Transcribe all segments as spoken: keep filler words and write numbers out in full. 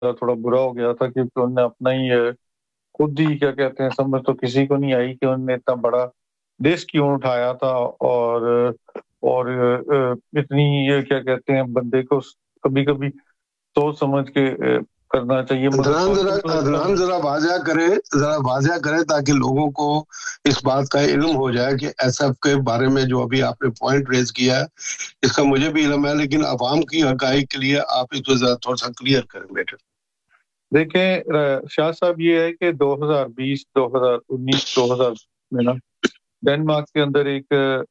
थोड़ा बुरा हो गया था क्योंकि उन्होंने अपना ही अ, खुद ही क्या कहते हैं समझ तो किसी को नहीं आई कि उन्होंने इतना बड़ा रिस्क क्यों उठाया था और और अ, इतनी ये क्या कहते हैं बंदे को कभी-कभी सोच समझ के अ, करना चाहिए मगर अदनान जरा फॉल्तू अदनान जरा वाज़ा करे जरा वाज़ा करे ताकि लोगों को इस बात का इल्म हो जाए कि एसएफ के बारे में जो अभी आपने पॉइंट रेज किया है इसका मुझे भी इल्म है, लेकिन अवाम की हकाइक के लिए आप इसको जरा थोड़ा सा क्लियर करें बेटा। देखें शाह साहब ये है कि दो हज़ार बीस, दो हज़ार उन्नीस, दो हज़ार में ना डेनमार्क के अंदर एक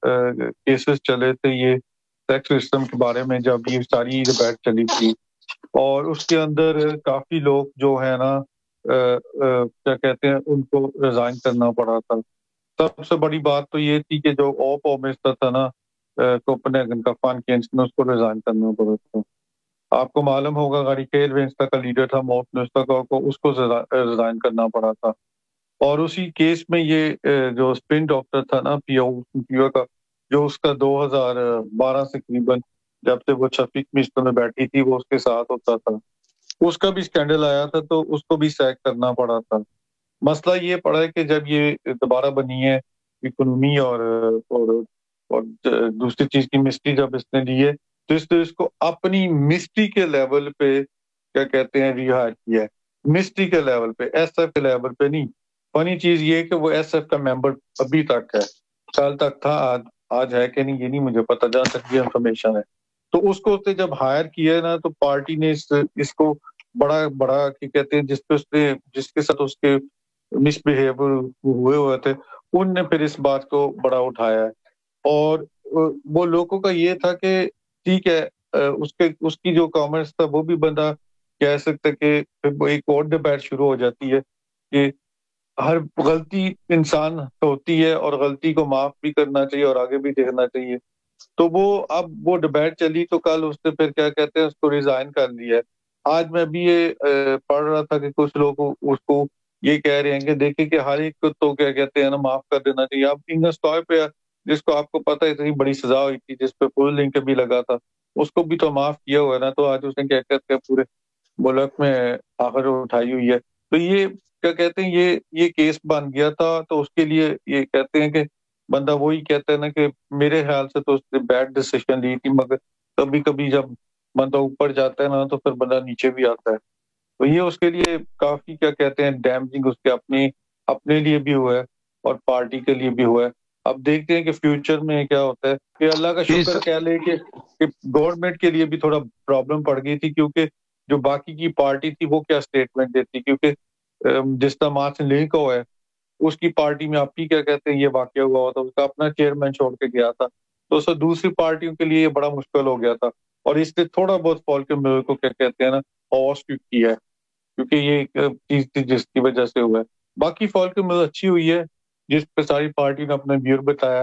केसेस चले थे ये टैक्स सिस्टम के बारे में जब ये सारी डिबेट चली थी और उसके अंदर काफी लोग जो है ना आ, आ, क्या कहते हैं उनको रिजाइन करना पड़ा था। सबसे बड़ी बात तो ये थी कि जो ऑप मिनिस्टर था ना कोपेनहेगन का फान केंसन उसको रिजाइन करना पड़ा था। आपको मालूम होगा गारिकेल वेंस्टा का लीडर था मॉप मिनिस्टर का को उसको रिजाइन करना पड़ा था और उसी केस में ये जो स्पिन डॉक्टर था ना पीओ पीओ का जो उसका दो हज़ार बारह से करीबन जब से वो शफीक मिनिस्टर में बैठी थी वो उसके साथ होता था उसका भी स्कैंडल आया था तो उसको भी सैक करना पड़ा था। मसला ये पड़ा है कि जब ये दोबारा बनी है इकोनॉमी और और और दूसरी चीज की मिस्ट्री जब इसने ली है तो इसने इसको अपनी मिस्ट्री के लेवल पे क्या कहते हैं रिहायर किया है, मिस्ट्री के लेवल पे, एसएफ के लेवल पे नहीं। फनी चीज ये है कि वो एसएफ का मेंबर अभी तक है, साल तक था, आज आज है कि नहीं ये नहीं मुझे पता, जहाँ तक ये इंफॉर्मेशन है। तो उसको उसने जब हायर किया है ना तो पार्टी ने इस, इसको बड़ा बड़ा क्या कहते हैं जिसपे उसने जिसके साथ उसके मिसबिहेवियर हुए हुए थे उनने फिर इस बात को बड़ा उठाया है और वो लोगों का ये था कि ठीक है उसके उसकी जो कमेंट्स था वो भी बंदा कह सकता कि एक और डिबेट शुरू हो जाती है कि हर गलती इंसान होती है और गलती को माफ भी करना चाहिए और आगे भी देखना चाहिए। तो वो अब वो डिबेट चली तो कल उसने फिर क्या कहते हैं उसको रिजाइन कर लिया है। आज मैं भी ये पढ़ रहा था कि कुछ लोग उसको ये कह रहे हैं कि देखिए कि हर एक को तो क्या कहते हैं ना माफ कर देना चाहिए। अब इंगस टॉय पे जिसको आपको पता है इतनी बड़ी सजा हुई थी जिसपे फुल लिंक भी लगा था उसको भी तो माफ किया हुआ है ना, तो आज उसने क्या कहते हैं पूरे मुल्क में आखिर उठाई हुई है। तो ये क्या कहते हैं ये ये केस बन गया था तो उसके लिए ये कहते हैं कि बंदा वही कहता है ना कि मेरे ख्याल से तो उसने बैड डिसीजन ली थी मगर कभी कभी जब बंदा ऊपर जाता है ना तो फिर बंदा नीचे भी आता है। तो ये उसके लिए काफी क्या कहते हैं डैमेजिंग उसके अपने अपने लिए भी हुआ है और पार्टी के लिए भी हुआ है। अब देखते हैं कि फ्यूचर में क्या होता है कि अल्लाह का शुक्र कह ले कि, कि गवर्नमेंट के लिए भी थोड़ा प्रॉब्लम पड़ गई थी क्योंकि जो बाकी की पार्टी थी वो क्या स्टेटमेंट देती क्योंकि जिस तरह मार्च लिंक हुआ है उसकी पार्टी में आप ही क्या कहते हैं ये वाकया हुआ हुआ था, उसका अपना चेयरमैन छोड़ के गया था तो उससे दूसरी पार्टियों के लिए बड़ा मुश्किल हो गया था और इसने थोड़ा बहुत फॉल के मिल को क्या कहते हैं ना हॉस किया है क्योंकि ये चीज थी जिसकी वजह से हुआ है। बाकी फॉल की मिल अच्छी हुई है जिस पे सारी पार्टी ने अपना व्यूर बताया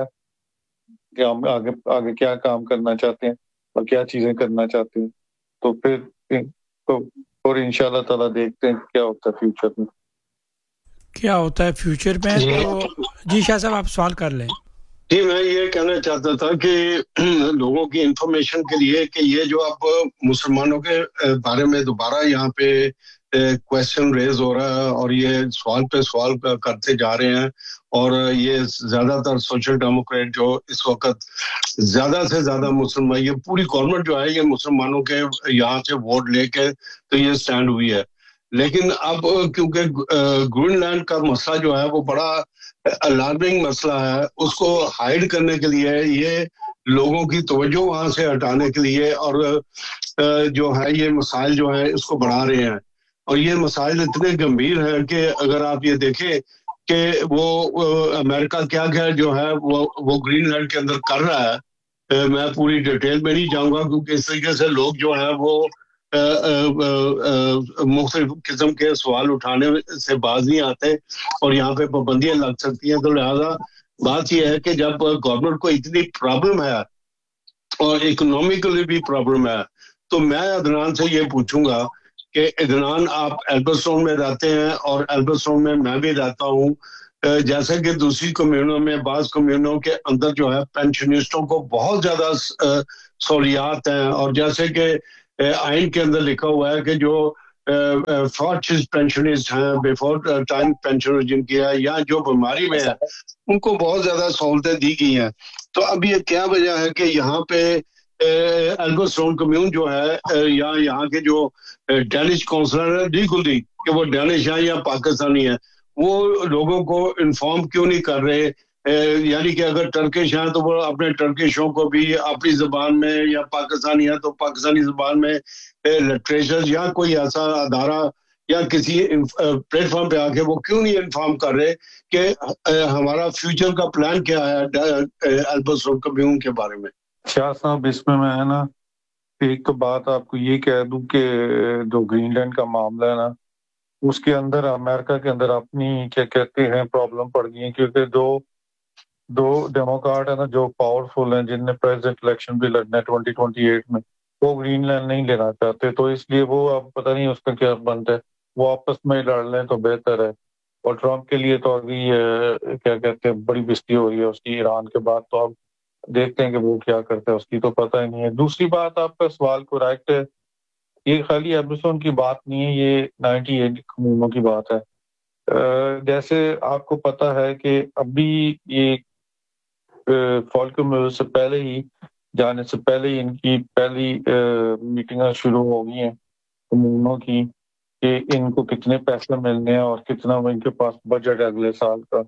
कि हम आगे आगे क्या काम करना चाहते हैं और क्या चीजें करना चाहते हैं। तो फिर तो और इंशाल्लाह ताला देखते हैं क्या होता है फ्यूचर में क्या होता है फ्यूचर में। तो जी शाह साहब आप सवाल कर लें। जी मैं ये कहना चाहता था कि लोगों की इंफॉर्मेशन के लिए कि ये जो अब मुसलमानों के बारे में दोबारा यहाँ पे क्वेश्चन रेज हो रहा है और ये सवाल पे सवाल करते जा रहे हैं और ये ज्यादातर सोशल डेमोक्रेट जो इस वक्त ज्यादा से ज्यादा मुसलमान ये पूरी गवर्नमेंट जो है ये मुसलमानों के यहाँ से वोट लेके तो ये स्टैंड हुई है। लेकिन अब क्योंकि ग्रीनलैंड का मसला जो है वो बड़ा अलार्मिंग मसला है उसको हाइड करने के लिए ये लोगों की तवज्जो वहां से हटाने के लिए और जो है ये मसाइल जो है इसको बढ़ा रहे हैं और ये मसाइल इतने गंभीर हैं कि अगर आप ये देखें कि वो अमेरिका क्या क्या जो है वो वो ग्रीनलैंड के अंदर कर रहा है, मैं पूरी डिटेल में नहीं जाऊंगा क्योंकि इस तरीके से लोग जो है वो मुख्तलिफ किस्म के सवाल उठाने से बाज नहीं आते और यहाँ पे पाबंदियां लग सकती हैं। तो लिहाजा बात यह है कि जब गवर्नमेंट को इतनी प्रॉब्लम है और इकोनॉमिकली भी प्रॉब्लम है तो मैं अदनान से ये पूछूंगा कि अदनान आप एल्बर्टस्टोन में रहते हैं और एल्बर्टस्टोन में मैं भी रहता हूँ, जैसे कि दूसरी कम्यूनों में बाज़ कम्यूनों के अंदर जो है पेंशनिस्टों को बहुत ज्यादा सहूलियात हैं और जैसे कि आइन के अंदर लिखा हुआ है कि जो فارچز پینشنسٹ ہیں، بیفور ٹائم پینشن جن کی ہے، یا جو بیماری میں ہے ان کو بہت زیادہ سہولتیں دی گئی ہیں. تو اب یہ کیا وجہ ہے کہ یہاں پہ ایلبسٹون کمیون جو ہے یا یہاں کے جو ڈینش کونسلر ہے ڈی کلدی کہ وہ ڈینش ہیں یا پاکستانی ہیں، وہ لوگوں کو انفارم کیوں نہیں کر رہے؟ یعنی کہ اگر ٹرکش ہیں تو وہ اپنے ٹرکشوں کو بھی اپنی زبان میں، یا پاکستانی ہیں تو پاکستانی زبان میں لٹریچر یا کوئی ایسا ادارہ یا کسی پلیٹ فارم پہ آ کے وہ کیوں نہیں انفارم کر رہے کہ ہمارا فیوچر کا پلان کیا ہے ایلبسٹون کمیون کے بارے میں؟ شاہ صاحب اس میں میں ہے نا ایک تو بات آپ کو یہ کہہ دوں کہ جو گرین لینڈ کا معاملہ ہے نا اس کے اندر امریکہ کے اندر اپنی کیا کہتے ہیں پرابلم پڑ گئی ہیں، کیونکہ دو دو ڈیموکریٹ ہیں نا جو پاورفل ہیں، جن نے پریزیڈنٹ الیکشن بھی لڑنا ہے ٹوئنٹی ٹوئنٹی ایٹ میں، وہ گرین لینڈ نہیں لینا چاہتے. تو اس لیے وہ اب پتہ نہیں اس کا کیا بنتا ہے، وہ آپس میں لڑ لیں تو بہتر ہے. اور ٹرمپ کے لیے تو ابھی کیا کہتے ہیں بڑی بستی ہو رہی ہے اس کی ایران کے بعد، تو اب دیکھتے ہیں کہ وہ کیا کرتا ہے، اس کی تو پتہ ہی نہیں ہے. دوسری بات آپ کا سوال کریکٹ ہے، یہ خالی ایلبسٹون کی بات نہیں ہے، یہ نائنٹی ایٹ کمیونوں کی بات ہے. جیسے آپ کو پتہ ہے کہ ابھی یہ فالکن سے پہلے ہی جانے سے پہلے ہی ان کی پہلی میٹنگیں شروع ہو گئی ہیں کمیونوں کی کہ ان کو کتنے پیسے ملنے ہیں اور کتنا ان کے پاس بجٹ ہے اگلے سال کا.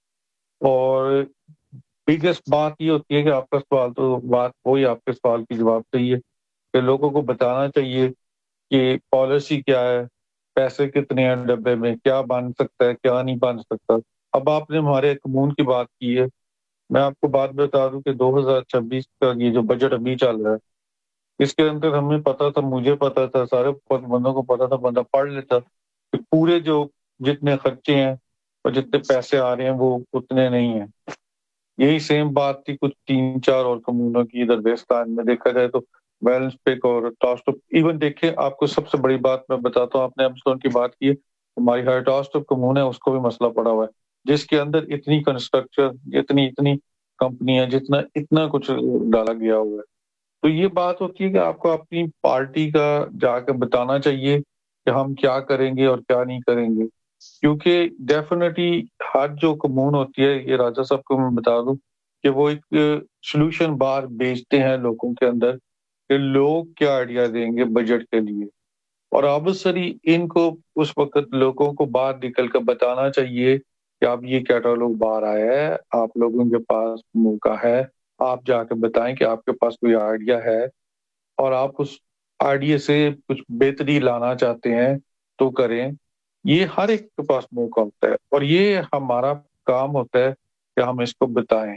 اور بگیسٹ بات یہ ہوتی ہے کہ آپ کا سوال تو بات وہی آپ کے سوال کی جواب صحیح ہے کہ لوگوں کو بتانا چاہیے کہ پالیسی کیا ہے، پیسے کتنے ہیں ڈبے میں، کیا بن سکتا ہے کیا نہیں بن سکتا. اب آپ نے ہمارے کمیون کی بات کی ہے، میں آپ کو بات بتا دوں کہ دو ہزار چھبیس کا یہ جو بجٹ ابھی چل رہا ہے اس کے اندر ہمیں پتا تھا، مجھے پتا تھا، سارے بندوں کو پتا تھا، بندہ پڑھ لیتا کہ پورے جو جتنے خرچے ہیں اور جتنے پیسے آ رہے ہیں وہ اتنے نہیں ہیں. یہی سیم بات تھی کچھ تین چار اور کمیونوں کی ادھر ویسٹان میں. دیکھا جائے تو ویلنس پک اور ٹاسٹپ ایون دیکھیں، آپ کو سب سے بڑی بات میں بتاتا ہوں، آپ نے ایلبسٹون کی بات کی ہے، ہماری ہر ٹاسٹپ کمیون ہے اس کو بھی مسئلہ پڑا ہوا ہے جس کے اندر اتنی کنسٹرکشن، اتنی اتنی کمپنیاں، جتنا اتنا کچھ ڈالا گیا ہوا ہے. تو یہ بات ہوتی ہے کہ آپ کو اپنی پارٹی کا جا کے بتانا چاہیے کہ ہم کیا کریں گے اور کیا نہیں کریں گے، کیونکہ ڈیفینیٹلی ہر جو کمیون ہوتی ہے، یہ راجہ صاحب کو میں بتا دوں کہ وہ ایک سولوشن بار بیچتے ہیں لوگوں کے اندر کہ لوگ کیا آئیڈیا دیں گے بجٹ کے لیے. اور آبوسری ان کو اس وقت لوگوں کو باہر نکل کر بتانا چاہیے کہ اب یہ کیٹالوگ باہر آیا ہے، آپ لوگوں کے پاس موقع ہے، آپ جا کے بتائیں کہ آپ کے پاس کوئی آئیڈیا ہے اور آپ اس آئیڈیا سے کچھ بہتری لانا چاہتے ہیں تو کریں. یہ ہر ایک کے پاس موقع ہوتا ہے اور یہ ہمارا کام ہوتا ہے کہ ہم اس کو بتائیں.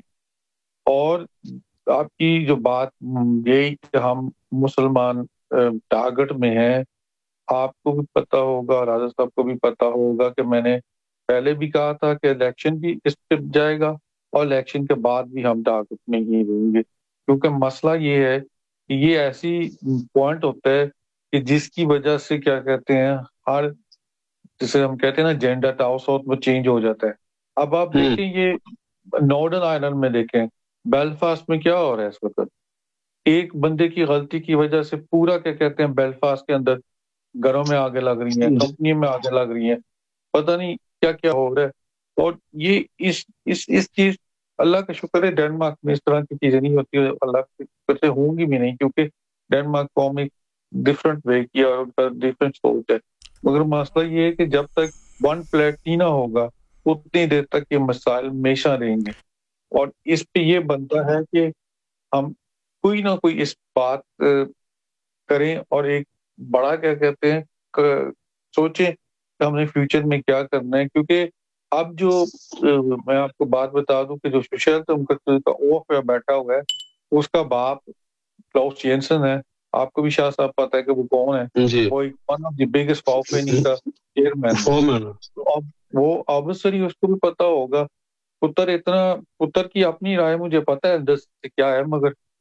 اور آپ کی جو بات یہی کہ ہم مسلمان ٹارگٹ میں ہیں، آپ کو بھی پتا ہوگا، راجہ صاحب کو بھی پتا ہوگا کہ میں نے پہلے بھی کہا تھا کہ الیکشن بھی اس پہ جائے گا اور الیکشن کے بعد بھی ہم ٹارگٹ میں ہی رہیں گے، کیونکہ مسئلہ یہ ہے کہ یہ ایسی پوائنٹ ہوتا ہے کہ جس کی وجہ سے کیا کہتے ہیں ہر جسے ہم کہتے ہیں نا جینڈر ٹاؤس ہوت وہ چینج ہو جاتا ہے. اب آپ دیکھیں یہ نارڈرن آئرلینڈ میں دیکھیں، بیلفاسٹ میں کیا ہو رہا ہے اس وقت، ایک بندے کی غلطی کی وجہ سے پورا کیا کہتے ہیں بیلفاسٹ کے اندر گھروں میں آگے لگ رہی ہیں، کمپنیوں میں آگے لگ رہی ہیں، پتہ نہیں کیا کیا ہو رہا ہے. اور یہ اس اس اس چیز اللہ کا شکر ہے ڈینمارک میں اس طرح کی چیزیں نہیں ہوتی، اللہ کے شکر سے ہوں گی بھی نہیں، کیونکہ ڈینمارک قوم ایک ڈفرینٹ وے کی اور ان کا ڈفرینٹ سوچ ہے. مگر مسئلہ یہ ہے کہ جب تک ون پلیٹ نہیں نہ ہوگا اتنی دیر تک یہ مسائل ہمیشہ رہیں گے. اور اس پہ یہ بنتا ہے کہ ہم کوئی نہ کوئی اس بات کریں اور ایک بڑا کیا کہتے ہیں سوچیں کہ ہم نے فیوچر میں کیا کرنا ہے. کیونکہ اب جو میں آپ کو بات بتا دوں کہ جو سوشل کا اوف بیٹھا ہوا ہے اس کا باپ کلاؤس جینسن ہے، آپ کو بھی شاہ صاحب پتا ہے کہ وہ کون ہے، جی وہ ایک one of the biggest founding کا چیئرمین. اب وہ آبوسری اس کو بھی پتا ہوگا، پتر اتنا پتر کی اپنی رائے مجھے پتا ہے کیا ہے، مگر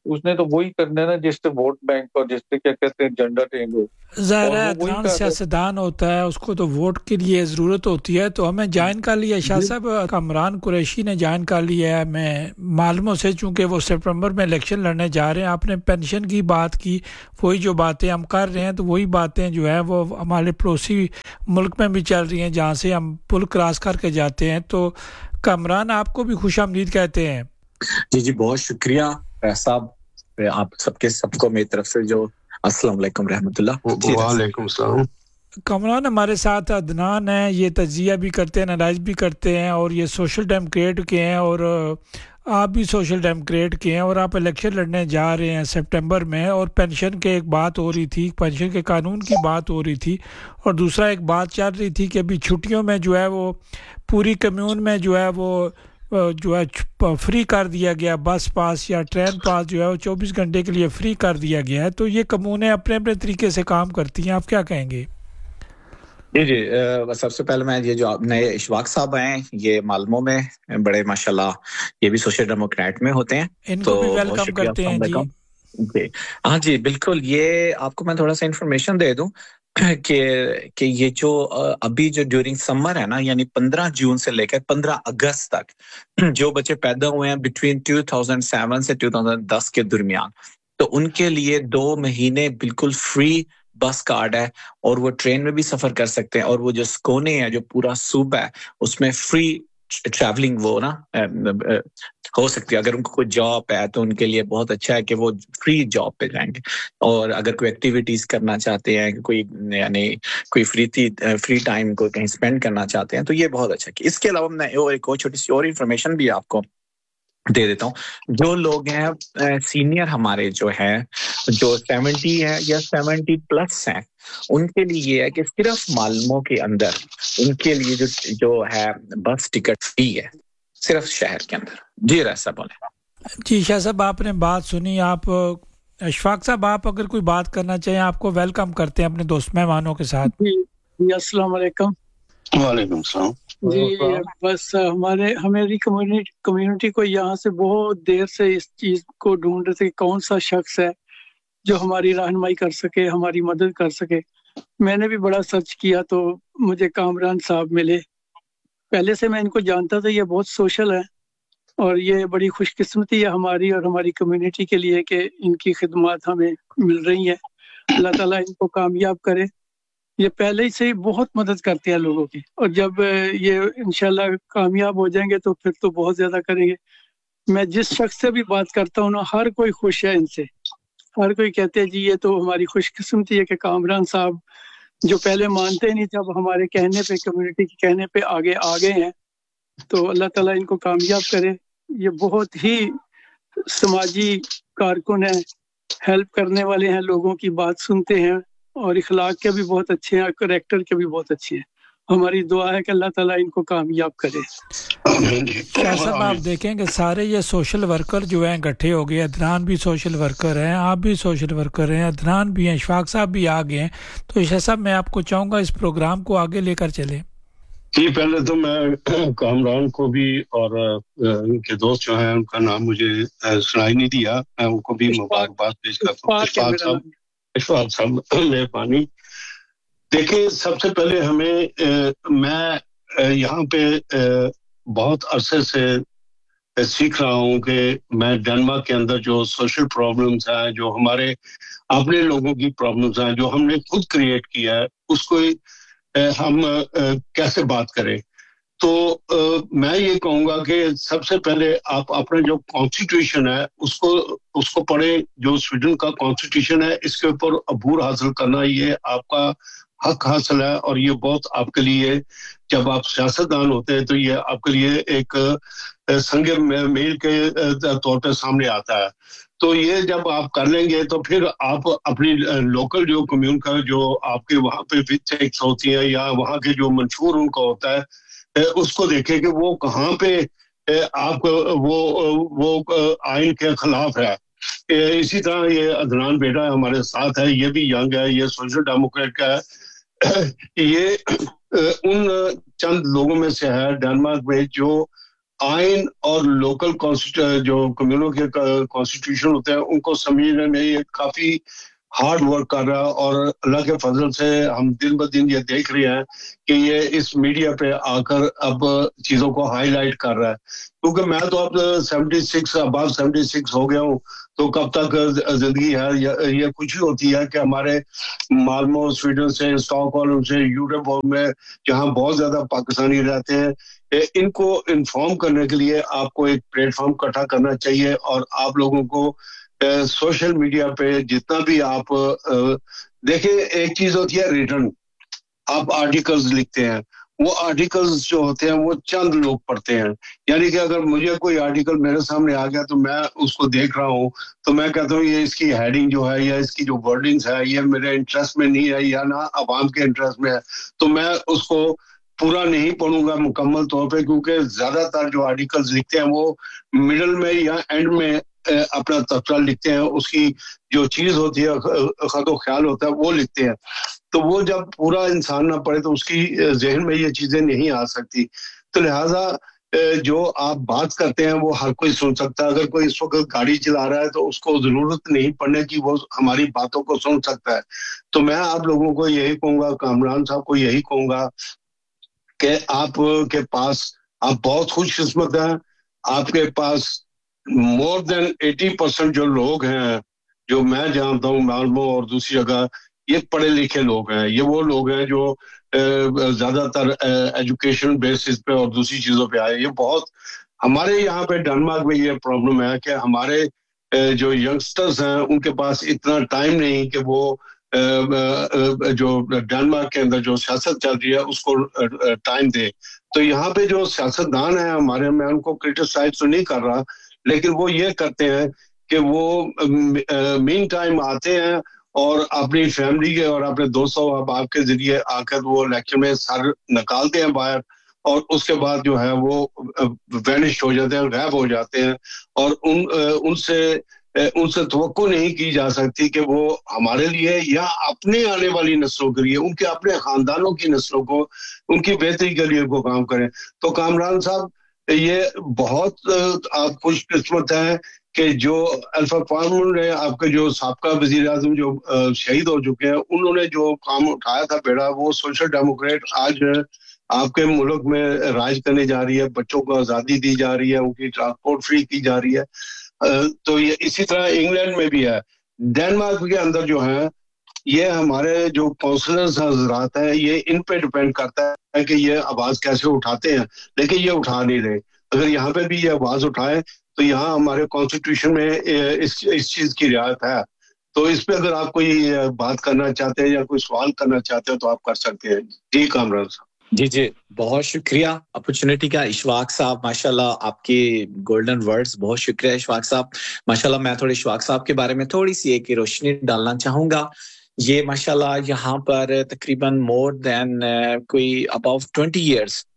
اس نے تو وہی کرنا ہے نا جس سے ووٹ بینک اور جس سے کیا کہتے ہیں جنڈا ٹینگ ہو. ظاہر ہے عدنان سیاستدان ہوتا ہے, اس کو تو ووٹ کے لیے ضرورت ہوتی ہے. تو ہمیں جوائن کر لیا شاہ صاحب, کامران قریشی نے جوائن کر لیا ہے. میں معلوموں سے چونکہ وہ سپٹمبر میں الیکشن لڑنے جا رہے ہیں, آپ نے پینشن کی بات کی, وہی جو باتیں ہم کر رہے ہیں تو وہی باتیں جو ہے وہ ہمارے پڑوسی ملک میں بھی چل رہی ہیں جہاں سے ہم پل کراس کر کے جاتے ہیں. تو کامران آپ کو بھی خوش آمدید کہتے ہیں. جی جی بہت شکریہ صاحب, آپ سب کے سب کو میری طرف سے جو السلام علیکم رحمۃ اللہ. وعلیکم السلام. کامران ہمارے ساتھ عدنان ہیں, یہ تجزیہ بھی کرتے ہیں, انالائز بھی کرتے ہیں, اور یہ سوشل ڈیموکریٹ کے ہیں, اور آپ بھی سوشل ڈیموکریٹ کے ہیں, اور آپ الیکشن لڑنے جا رہے ہیں سپٹمبر میں. اور پینشن کے ایک بات ہو رہی تھی, پینشن کے قانون کی بات ہو رہی تھی, اور دوسرا ایک بات چل رہی تھی کہ ابھی چھٹیوں میں جو ہے وہ پوری کمیون میں جو ہے وہ جو ہے فری کر دیا گیا, بس پاس یا ٹرین پاس جو ہے وہ چوبیس گھنٹے کے لیے فری کر دیا گیا ہے. تو یہ کمیونیں اپنے اپنے طریقے سے کام کرتی ہیں, آپ کیا کہیں گے؟ جی جی سب سے پہلے میں یہ جو آپ نئے اشفاق صاحب ہیں, یہ معلوموں میں بڑے ماشاءاللہ یہ بھی سوشل ڈیموکریٹ میں ہوتے ہیں, ان کو بھی ویلکم کرتے ہیں. جی جی ہاں جی بالکل. یہ آپ کو میں تھوڑا سا انفارمیشن دے دوں کہ کہ یہ جو ابھی جو ڈیورنگ سمر ہے نا, یعنی پندرہ جون سے لے کر پندرہ اگست تک جو بچے پیدا ہوئے ہیں بٹوین دو ہزار سات سے دو ہزار دس کے درمیان, تو ان کے لیے دو مہینے بالکل فری بس کارڈ ہے, اور وہ ٹرین میں بھی سفر کر سکتے ہیں, اور وہ جو سکونے ہے جو پورا صوبہ ہے اس میں فری ٹریولنگ وہ نا ہو سکتی ہے. اگر ان کو کوئی جاب ہے تو ان کے لیے بہت اچھا ہے کہ وہ فری جاب پہ جائیں گے, اور اگر کوئی ایکٹیویٹیز کرنا چاہتے ہیں, کوئی یعنی کوئی فری فری ٹائم کو کہیں اسپینڈ کرنا چاہتے ہیں تو یہ بہت اچھا ہے. اس کے علاوہ میں ایک اور چھوٹی سی اور انفارمیشن بھی آپ کو دے دیتا ہوں. جو لوگ ہیں سینئر ہمارے جو ہیں جو سیونٹی ہے یا سیونٹی پلس ہیں, ان کے لیے یہ ہے کہ صرف معلوموں کے اندر ان کے لیے جو جو ہے بس ٹکٹ فری ہے صرف شہر کے اندر. جی رائے بولیں. جی شاہ صاحب آپ نے بات سنی. آپ اشفاق صاحب آپ اگر کوئی بات کرنا چاہیں, آپ کو ویلکم کرتے ہیں اپنے دوست مہمانوں کے ساتھ. جی السلام علیکم. وعلیکم السلام. جی بس ہمارے ہماری کمیونٹی کمیونٹی کو یہاں سے بہت دیر سے اس چیز کو ڈھونڈ رہے تھے کہ کون سا شخص ہے جو ہماری رہنمائی کر سکے, ہماری مدد کر سکے. میں نے بھی بڑا سرچ کیا تو مجھے کامران صاحب ملے. پہلے سے میں ان کو جانتا تھا, یہ بہت سوشل ہے, اور یہ بڑی خوش قسمتی ہے ہماری اور ہماری کمیونٹی کے لیے کہ ان کی خدمات ہمیں مل رہی ہیں. اللہ تعالیٰ ان کو کامیاب کرے. یہ پہلے ہی سے بہت مدد کرتے ہیں لوگوں کی, اور جب یہ انشاءاللہ کامیاب ہو جائیں گے تو پھر تو بہت زیادہ کریں گے. میں جس شخص سے بھی بات کرتا ہوں نا, ہر کوئی خوش ہے ان سے. ہر کوئی کہتے ہیں جی یہ تو ہماری خوش قسمتی ہے کہ کامران صاحب جو پہلے مانتے نہیں تھے اب ہمارے کہنے پہ, کمیونٹی کے کہنے پہ آگے آ گئے ہیں. تو اللہ تعالیٰ ان کو کامیاب کرے. یہ بہت ہی سماجی کارکن ہیں, ہیلپ کرنے والے ہیں, لوگوں کی بات سنتے ہیں, اور اخلاق کے بھی بہت اچھے ہیں, کریکٹر کے بھی بہت اچھے ہیں. ہماری دعا ہے کہ اللہ تعالیٰ ان کو کامیاب کرے. شاہ صاحب آپ دیکھیں کہ سارے یہ سوشل ورکر جو ہیں اکٹھے ہو گئے. عدنان بھی سوشل ورکر ہیں, آپ بھی سوشل ورکر ہیں, عدنان بھی ہیں, اشفاق صاحب بھی آ گئے ہیں. تو شاہ صاحب میں آپ کو چاہوں گا اس پروگرام کو آگے لے کر چلیں. جی پہلے تو میں کامران کو بھی اور ان کے دوست جو ہیں ان کا نام مجھے سنائی نہیں دیا, میں ان کو بھی مبارکباد پیش کرتا ہوں. اشفاق صاحب اشفاق صاحب مہربانی. دیکھیں سب سے پہلے ہمیں میں یہاں پہ بہت عرصے سے سیکھ رہا ہوں کہ میں ڈنمارک کے اندر جو سوشل پرابلمز ہیں, جو ہمارے اپنے لوگوں کی پرابلمز ہیں, جو ہم نے خود کریٹ کیا ہے, اس کو ہم کیسے بات کریں. تو میں یہ کہوں گا کہ سب سے پہلے آپ اپنا جو کانسٹیٹیوشن ہے اس کو اس کو پڑھیں. جو سویڈن کا کانسٹیٹیوشن ہے اس کے اوپر عبور حاصل کرنا یہ آپ کا حق حاصل ہے, اور یہ بہت آپ کے لیے جب آپ سیاستدان ہوتے ہیں تو یہ آپ کے لیے ایک سنگ میل کے طور پہ سامنے آتا ہے. تو یہ جب آپ کر لیں گے تو پھر آپ اپنی لوکل جو کمیون کا جو آپ کے وہاں پہ ٹیکس ہوتی ہیں یا وہاں کے جو منشور ان کا ہوتا ہے اس کو دیکھیں کہ وہ کہاں پہ آپ وہ وہ آئین کے خلاف ہے. اسی طرح یہ عدنان بیٹا ہمارے ساتھ ہے, یہ بھی ینگ ہے, یہ سوشل ڈیموکریٹ کا ہے. یہ ان چند لوگوں میں سے ہے ڈنمارک میں جو आइन और लोकल जो कम्युनिटी के कॉन्स्टिट्यूशन होते हैं उनको समझने में ये काफी हार्ड वर्क कर रहा है और अल्लाह के फजल से हम दिन ब दिन ये देख रहे हैं कि ये इस मीडिया पे आकर अब चीजों को हाईलाइट कर रहा है क्योंकि मैं तो अब छिहत्तर अबाव छिहत्तर हो गया हूँ तो कब तक जिंदगी है ये, ये कुछ ही होती है कि हमारे माल्मो स्वीडन से स्टॉकहोल्म से यूरोप में जहाँ बहुत ज्यादा पाकिस्तानी रहते हैं इनको इन्फॉर्म करने के लिए आपको एक प्लेटफॉर्म इकट्ठा करना चाहिए और आप लोगों को सोशल uh, मीडिया पे जितना भी आप uh, देखिए एक चीज होती है रिटर्न आप आर्टिकल्स लिखते हैं वो आर्टिकल्स जो होते हैं वो चंद लोग पढ़ते हैं यानी कि अगर मुझे कोई आर्टिकल मेरे सामने आ गया तो मैं उसको देख रहा हूँ तो मैं कहता हूँ ये इसकी हेडिंग जो है या इसकी जो वर्डिंग्स है ये मेरे इंटरेस्ट में नहीं है या ना अवाम के इंटरेस्ट में है तो मैं उसको पूरा नहीं पढ़ूंगा मुकम्मल तौर पे क्योंकि ज्यादातर जो आर्टिकल्स लिखते हैं वो मिडल में या एंड में अपना तबसरा लिखते हैं उसकी जो चीज होती है खतो ख्याल होता है वो लिखते हैं तो वो जब पूरा इंसान ना पढ़े तो उसकी जहन में ये चीजें नहीं आ सकती तो लिहाजा जो आप बात करते हैं वो हर कोई सुन सकता है अगर कोई इस वक्त गाड़ी चला रहा है तो उसको जरूरत नहीं पढ़ने की वो हमारी बातों को सुन सकता है तो मैं आप लोगों को यही कहूंगा कामरान साहब को यही कहूंगा कि आप के पास आप बहुत खुशकिस्मत हैं आपके पास मोर देन अस्सी परसेंट जो लोग हैं जो मैं जानता हूँ मालमो और दूसरी जगह ये पढ़े लिखे लोग हैं ये वो लोग हैं जो ज्यादातर एजुकेशन बेसिस पे और दूसरी चीजों पे आए ये बहुत हमारे यहाँ पे डेनमार्क में ये प्रॉब्लम है कि हमारे जो यंगस्टर्स हैं उनके पास इतना टाइम नहीं कि वो जो डेनमार्क के अंदर जो सियासत चल रही है उसको टाइम दे तो यहाँ पे जो सियासतदान है हमारे मैं उनको क्रिटिसाइज तो नहीं कर रहा लेकिन वो ये करते हैं कि वो मीन टाइम आते हैं और अपनी फैमिली के और अपने दोस्तों अहबाब के जरिए आकर वो इलेक्शन में सर निकालते हैं बाहर और उसके बाद जो है वो वैनिश हो जाते हैं गायब हो जाते हैं और उन उनसे उनसे तवक्को नहीं की जा सकती कि वो हमारे लिए या अपने आने वाली नस्लों के लिए उनके अपने खानदानों की नस्लों को उनकी बेहतरी के लिए वो काम करें तो कामरान साहब ये बहुत आप खुशकिस्मत हैं कि जो अल्फा पार्मन ने आपके जो साबका वजीर आजम जो शहीद हो चुके हैं उन्होंने जो काम उठाया था बेड़ा वो सोशल डेमोक्रेट आज आपके मुल्क में राज करने जा रही है बच्चों को आज़ादी दी जा रही है उनकी ट्रांसपोर्ट फ्री की जा रही है तो ये इसी तरह इंग्लैंड में भी है डेनमार्क के अंदर जो है ये हमारे जो काउंसलर्स हजरात हैं ये इन पे डिपेंड करता है कि ये आवाज कैसे उठाते हैं लेकिन ये उठा नहीं रहे अगर यहाँ पे भी ये आवाज उठाए तो यहाँ हमारे कॉन्स्टिट्यूशन में इस इस चीज की रियायत है तो इस पे अगर आप कोई बात करना चाहते हैं या कोई सवाल करना चाहते हैं तो आप कर सकते हैं जी कामरान साहब जी जी बहुत शुक्रिया अपॉर्चुनिटी का इशफाक साहब माशाल्लाह आपके गोल्डन वर्ड्स बहुत शुक्रिया इशफाक साहब माशाल्लाह मैं थोड़े इशफाक साहब के बारे में थोड़ी सी एक रोशनी डालना चाहूंगा ये माशाल्लाह यहाँ पर तकरीबन मोर देन कोई अबाउट ट्वेंटी इयर्स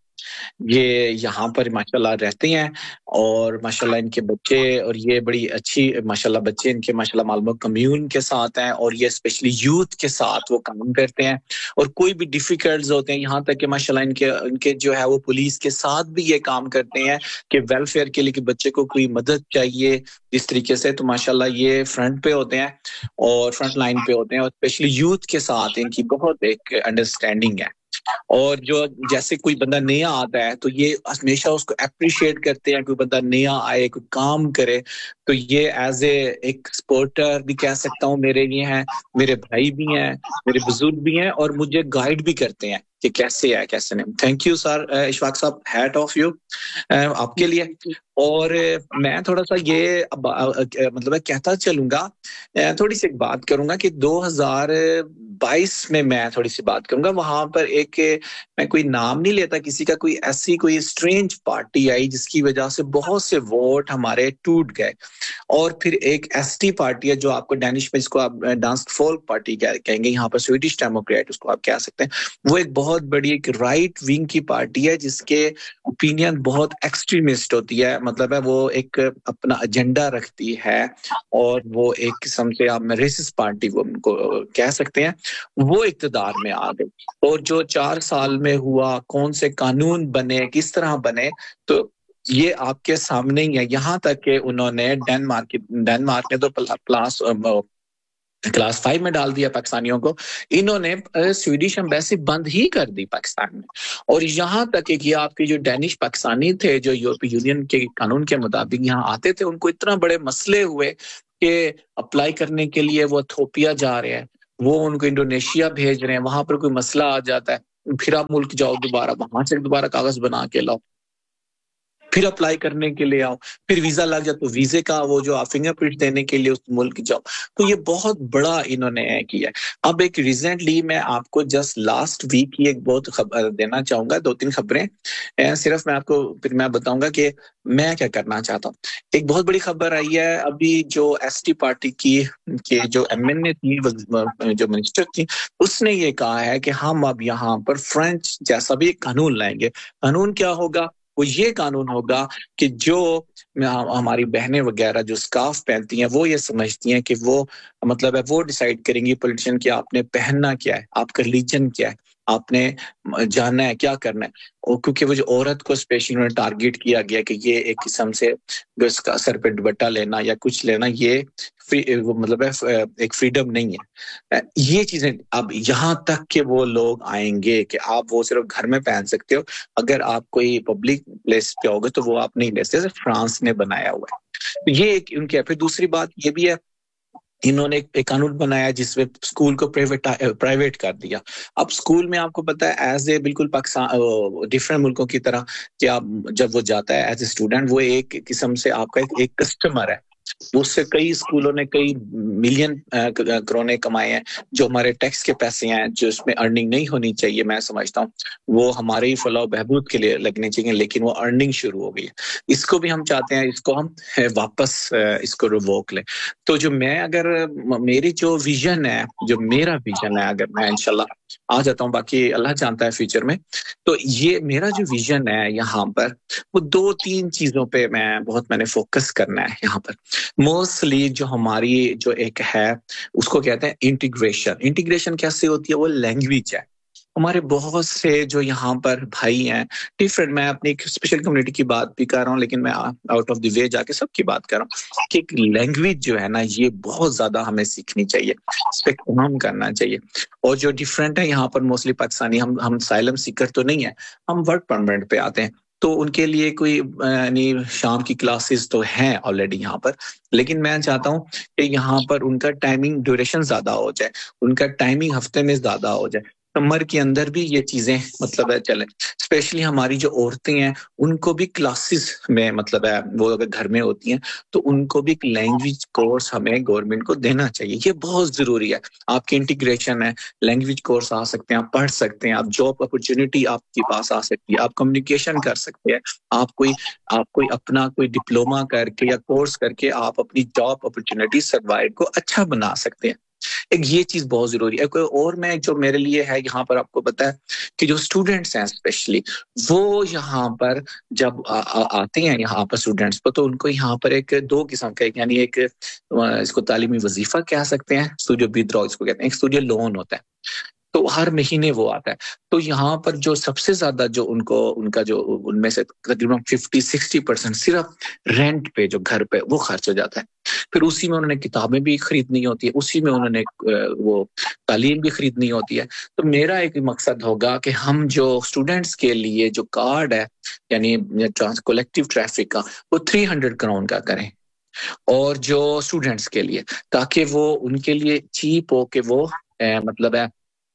ये यहाँ पर माशाल्लाह रहते हैं और माशाल्लाह इनके बच्चे और ये बड़ी अच्छी माशाल्लाह बच्चे इनके माशाल्लाह मालूम कम्यून के साथ हैं और ये स्पेशली यूथ के साथ वो काम करते हैं और कोई भी डिफिकल्ट्स होते हैं यहाँ तक कि माशाल्लाह इनके इनके जो है वो पुलिस के साथ भी ये काम करते हैं कि वेलफेयर के लिए कि बच्चे को कोई मदद चाहिए इस तरीके से तो माशाल्लाह ये फ्रंट पे होते हैं और फ्रंट लाइन पे होते हैं और स्पेशली यूथ के साथ इनकी बहुत एक अंडरस्टैंडिंग है और जो जैसे कोई बंदा नया आता है तो ये हमेशा उसको अप्रिशिएट करते हैं कोई बंदा नया आए कोई काम करे तो ये एज ए एक सपोर्टर भी कह सकता हूँ मेरे लिए हैं मेरे भाई भी हैं मेरे बुजुर्ग भी हैं और मुझे गाइड भी करते हैं कि कैसे है कैसे नहीं थैंक यू सर इशफाक साहब हैट ऑफ यू आपके लिए और मैं थोड़ा सा ये मतलब कहता चलूंगा थोड़ी सी बात करूंगा कि दो हज़ार बाईस में मैं थोड़ी सी बात करूंगा वहां पर एक मैं कोई नाम नहीं लेता किसी का कोई ऐसी कोई स्ट्रेंज पार्टी आई जिसकी वजह से बहुत से वोट हमारे टूट गए और फिर एक एसटी पार्टी है जो आपको डैनिश में इसको आप डांस फोल्क पार्टी कहेंगे यहाँ पर स्वीडिश डेमोक्रेट उसको आप कह सकते हैं वो एक बहुत बड़ी एक राइट विंग की पार्टी है जिसके ओपिनियन बहुत एक्सट्रीमिस्ट होती है मतलब है वो एक अपना एजेंडा रखती है और वो एक किस्म से आप रेसिस्ट पार्टी वो उनको कह सकते हैं वो इक़्तिदार में आ गई और जो चार साल में हुआ कौन से कानून बने किस तरह बने तो یہ آپ کے سامنے ہی ہے، یہاں تک کہ انہوں نے ڈینمارک ڈینمارک نے تو پلاس کلاس فائیو میں ڈال دیا پاکستانیوں کو، انہوں نے سویڈش ایمبیسی بند ہی کر دی پاکستان میں. اور یہاں تک کہ یہ آپ کے جو ڈینش پاکستانی تھے جو یورپی یونین کے قانون کے مطابق یہاں آتے تھے، ان کو اتنا بڑے مسئلے ہوئے کہ اپلائی کرنے کے لیے وہ ایتھوپیا جا رہے ہیں، وہ ان کو انڈونیشیا بھیج رہے ہیں، وہاں پر کوئی مسئلہ آ جاتا ہے، پھر آپ ملک جاؤ دوبارہ، وہاں سے دوبارہ کاغذ بنا کے لاؤ، پھر اپلائی کرنے کے لیے آؤ، پھر ویزا لگ جائے تو ویزے کا وہ جو آپ فنگر پرنٹ دینے کے لیے اس ملک جاؤ. تو یہ بہت بڑا انہوں نے کیا ہے. اب ایک ریسنٹلی میں آپ کو جسٹ لاسٹ ویک کی ایک بہت خبر دینا چاہوں گا، دو تین خبریں صرف میں آپ کو پھر میں بتاؤں گا کہ میں کیا کرنا چاہتا ہوں. ایک بہت بڑی خبر آئی ہے ابھی جو ایس ٹی پارٹی کی کہ جو ایم این اے تھی، جو منسٹر تھی، اس نے یہ کہا ہے کہ ہم اب یہاں پر فرینچ جیسا بھی ایک قانون لائیں گے. قانون کیا ہوگا؟ وہ یہ قانون ہوگا کہ جو ہماری بہنیں وغیرہ جو سکارف پہنتی ہیں وہ یہ سمجھتی ہیں کہ وہ مطلب ہے وہ ڈیسائیڈ کریں گی پولیٹیشین کہ آپ نے پہننا کیا ہے، آپ کا ریلیجن کیا ہے، آپ نے جاننا ہے کیا کرنا ہے. اور کیونکہ وہ جو عورت کو اسپیشلی انہوں نے ٹارگیٹ کیا گیا کہ یہ ایک قسم سے اس کا سر پہ دوپٹہ لینا یا کچھ لینا یہ مطلب ہے ایک فریڈم نہیں ہے. یہ چیزیں اب یہاں تک کہ وہ لوگ آئیں گے کہ آپ وہ صرف گھر میں پہن سکتے ہو، اگر آپ کوئی پبلک پلیس پہ ہوگے تو وہ آپ نہیں لے سکتے. فرانس نے بنایا ہوا ہے یہ ایک ان کے. پھر دوسری بات یہ بھی ہے، انہوں نے ایک قانون بنایا جس میں اسکول کو پرائیویٹ کر دیا. اب اسکول میں آپ کو پتا ہے ایز اے بالکل پاکستان ڈفرینٹ ملکوں کی طرح کہ آپ جب وہ جاتا ہے ایز اے اسٹوڈنٹ، وہ ایک قسم سے آپ کا ایک کسٹمر ہے. اس سے کئی اسکولوں نے کئی ملین کروڑے کمائے ہیں جو ہمارے ٹیکس کے پیسے ہیں، جو اس میں ارننگ نہیں ہونی چاہیے. میں سمجھتا ہوں وہ ہمارے ہی فلاح و بہبود کے لیے لگنے چاہیے، لیکن وہ ارننگ شروع ہو گئی ہے. اس کو بھی ہم چاہتے ہیں اس کو ہم واپس اس کو ریووک لیں. تو جو میں اگر میری جو ویژن ہے، جو میرا ویژن ہے، اگر میں انشاءاللہ آ جاتا ہوں، باقی اللہ جانتا ہے فیوچر میں، تو یہ میرا جو ویژن ہے یہاں پر وہ دو تین چیزوں پہ میں بہت میں نے فوکس کرنا ہے یہاں پر. موسٹلی جو ہماری جو ایک ہے اس کو کہتے ہیں انٹیگریشن. انٹیگریشن کیسے ہوتی ہے؟ وہ لینگویج ہے. ہمارے بہت سے جو یہاں پر بھائی ہیں ڈفرینٹ، میں اپنی ایک اسپیشل کمیونٹی کی بات بھی کر رہا ہوں لیکن میں آؤٹ آف دی وے جا کے سب کی بات کر رہا ہوں کہ ایک لینگویج جو ہے نا یہ بہت زیادہ ہمیں سیکھنی چاہیے، اس پہ کام کرنا چاہیے. اور جو ڈفرینٹ ہے یہاں پر موسٹلی پاکستانی، ہم ہم سائلم سیکر تو نہیں ہے، ہم ورک پرمنٹ پہ آتے ہیں، تو ان کے لیے کوئی یعنی شام کی کلاسز تو ہیں آلریڈی یہاں پر، لیکن میں چاہتا ہوں کہ یہاں پر ان کا ٹائمنگ ڈیوریشن زیادہ ہو جائے، ان کا ٹائمنگ ہفتے میں زیادہ ہو جائے، سمر کے اندر بھی یہ چیزیں مطلب ہے چلیں. اسپیشلی ہماری جو عورتیں ہیں ان کو بھی کلاسز میں مطلب ہے وہ اگر گھر میں ہوتی ہیں تو ان کو بھی ایک لینگویج کورس ہمیں گورنمنٹ کو دینا چاہیے. یہ بہت ضروری ہے. آپ کی انٹیگریشن ہے، لینگویج کورس آ سکتے ہیں، آپ پڑھ سکتے ہیں، آپ جاب اپرچونٹی آپ کے پاس آ سکتی ہے، آپ کمیونیکیشن کر سکتے ہیں، آپ کوئی آپ کوئی اپنا کوئی ڈپلوما کر کے یا کورس کر کے آپ اپنی جاب اپرچونٹی سروائو کو اچھا بنا سکتے ہیں. ایک یہ چیز بہت ضروری ہے. کوئی اور میں جو میرے لیے ہے یہاں پر آپ کو پتا ہے کہ جو اسٹوڈنٹس ہیں اسپیشلی وہ یہاں پر جب آتے ہیں یہاں پر اسٹوڈنٹس پر، تو ان کو یہاں پر ایک دو قسم کا یعنی ایک اس کو تعلیمی وظیفہ کہہ سکتے ہیں، اسٹوڈیو بیدرو اس کو کہتے ہیں، ایک اسٹوڈیو لون ہوتا ہے تو ہر مہینے وہ آتا ہے. تو یہاں پر جو سب سے زیادہ جو ان کو ان کا جو ان میں سے تقریباً ففٹی سکسٹی پرسینٹ صرف رینٹ پہ جو گھر پہ وہ خرچ ہو جاتا ہے. پھر اسی میں انہوں نے کتابیں بھی خریدنی ہوتی ہے، اسی میں انہوں نے وہ تعلیم بھی خریدنی ہوتی ہے. تو میرا ایک مقصد ہوگا کہ ہم جو اسٹوڈنٹس کے لیے جو کارڈ ہے یعنی کولیکٹیو ٹریفک کا وہ تھری ہنڈریڈ کروڑ کا کریں، اور جو اسٹوڈنٹس کے لیے تاکہ وہ ان کے لیے چیپ ہو کہ وہ مطلب ہے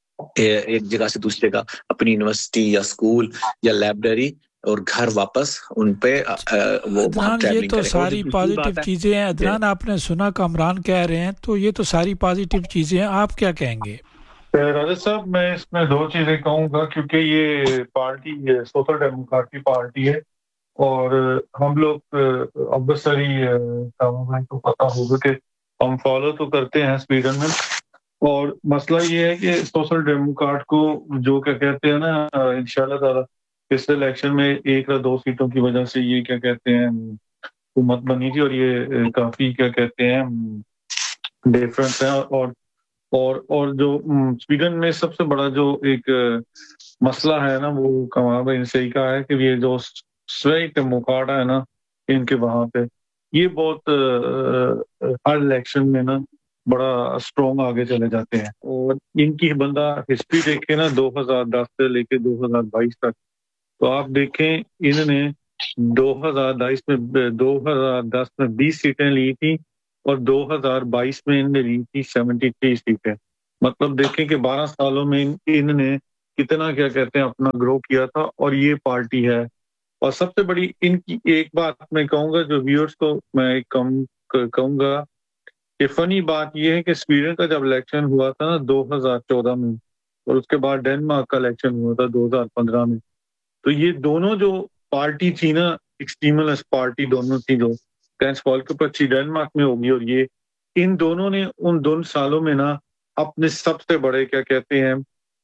ایک جگہ سے دوسری جگہ اپنی یونیورسٹی یا اسکول یا لائبریری اور گھر واپس ان پہ وہ ادنان یہ تو ساری پازیٹیو چیزیں ہیں. ادنان آپ نے سنا کامران کہہ رہے ہیں تو یہ تو ساری پازیٹیو چیزیں ہیں، آپ کیا کہیں گے؟ راجہ صاحب میں اس میں دو چیزیں کہوں گا کیونکہ یہ پارٹی سوشل ڈیموکریٹ کی پارٹی ہے اور ہم لوگ ابسری بھائی کو پتا ہوگا کہ ہم فالو تو کرتے ہیں سویڈن میں. اور مسئلہ یہ ہے کہ سوشل ڈیموکریٹ کو جو کیا کہتے ہیں نا انشاءاللہ تعالی اس الیکشن میں ایک یا دو سیٹوں کی وجہ سے یہ کیا کہتے ہیں حکومت بنی تھی اور یہ کافی کیا کہتے ہیں ڈیفرنس ہے. اور اور اور جو سویڈن میں سب سے بڑا جو ایک مسئلہ ہے نا وہ کمال بھائی نے صحیح کہا ہے کہ یہ جو स्वेट मुकाड़ा है ना इनके वहाँ पे, ये बहुत हर इलेक्शन में ना बड़ा स्ट्रॉन्ग आगे चले जाते हैं। और इनकी बंदा हिस्ट्री देखे ना दो हज़ार दस से लेके दो हज़ार बाईस तक, तो आप देखें इन्होंने दो हज़ार बाईस में दो हज़ार दस में बीस सीटें ली थी और दो हज़ार बाईस में इन्होंने ली थी तिहत्तर सीटें। मतलब देखें कि बारह सालों में इन्होंने कितना क्या कहते हैं अपना ग्रो किया था, और ये पार्टी है। और सबसे बड़ी इनकी एक बात मैं कहूँगा जो व्यूअर्स को मैं कम कहूँगा कि फनी बात ये है कि स्वीडन का जब इलेक्शन हुआ था ना दो हज़ार चौदह में, और उसके बाद डेनमार्क का इलेक्शन हुआ था दो हज़ार पंद्रह में, तो ये दोनों जो पार्टी थी ना एक्सट्रीमिस्ट पार्टी दोनों थी, जो टेंस फॉल्केपार्टी डेनमार्क में होगी और ये, इन दोनों ने उन दोनों सालों में ना अपने सबसे बड़े क्या कहते हैं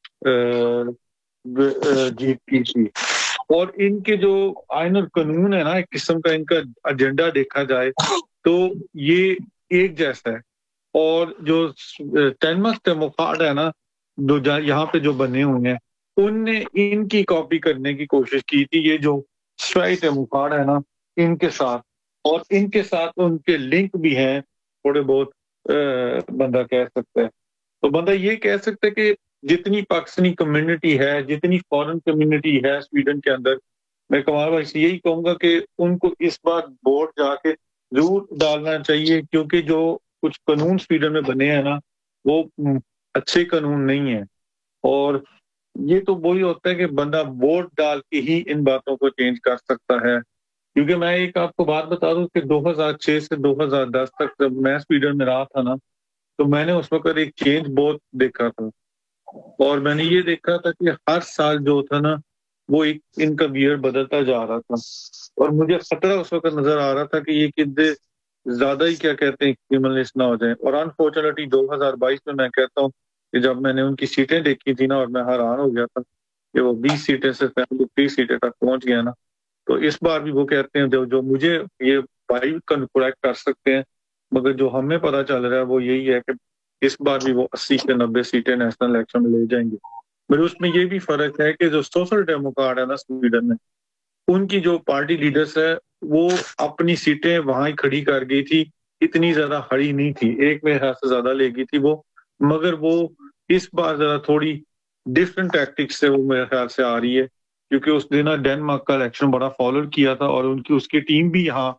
जीत की थी। और इनके जो आइन और कानून है ना, एक किस्म का इनका एजेंडा देखा जाए तो ये एक जैसा है। और जो डेनमार्क डेमोक्रेट है ना, जो यहाँ पे जो बने हुए हैं, उनने इनकी कॉपी करने की कोशिश की थी, ये जो स्ट्राइट डेमोक्रेट है ना इनके साथ, और इनके साथ उनके लिंक भी हैं थोड़े बहुत, बंदा कह सकता है। तो बंदा ये कह सकता है कि जितनी पाकिस्तानी कम्युनिटी है, जितनी फॉरेन कम्युनिटी है स्वीडन के अंदर, मैं कमाल भाई से यही कहूंगा कि उनको इस बार वोट जाके जरूर डालना चाहिए, क्योंकि जो कुछ कानून स्वीडन में बने हैं ना वो अच्छे कानून नहीं है। और ये तो वही होता है कि बंदा वोट डाल के ही इन बातों को चेंज कर सकता है। क्योंकि मैं एक आपको बात बता दूं कि दो हज़ार छह से दो हज़ार दस तक जब मैं स्वीडन में रहा था ना, तो मैंने उस वक्त एक चेंज बहुत देखा था। और मैंने ये देखा था कि हर साल जो था ना वो एक इनका बियर बदलता जा रहा था, और मुझे खतरा उस वक्त नजर आ रहा था कि ये कितने ज्यादा ही क्या कहते हैं क्रिमिनलिस्ट ना हो जाए। और अनफॉर्चुनेटली दो हज़ार बाईस में मैं कहता हूँ कि जब मैंने उनकी सीटें देखी थी ना, और मैं हैरान हो गया था कि वो बीस सीटें से तीस सीटें तक पहुंच गया ना। तो इस बार भी वो कहते हैं जो जो मुझे ये भाई करेक्ट कर सकते हैं, मगर जो हमें पता चल रहा है वो यही है कि इस बार भी वो अस्सी से नब्बे सीटें नेशनल इलेक्शन में ले जाएंगे। मगर उसमें ये भी फर्क है कि जो सोशल डेमोक्रेट है ना स्वीडन में, उनकी जो पार्टी लीडर्स है वो अपनी सीटें वहां ही खड़ी कर गई थी, इतनी ज्यादा हड़ी नहीं थी, एक में हाथ से ज्यादा ले गई थी वो। मगर वो इस बार जरा थोड़ी डिफरेंट टैक्टिक्स से वो मेरे ख्याल से आ रही है, क्योंकि उस दिन डेनमार्क का इलेक्शन बड़ा फॉलो किया था, और उनकी उसकी टीम भी यहाँ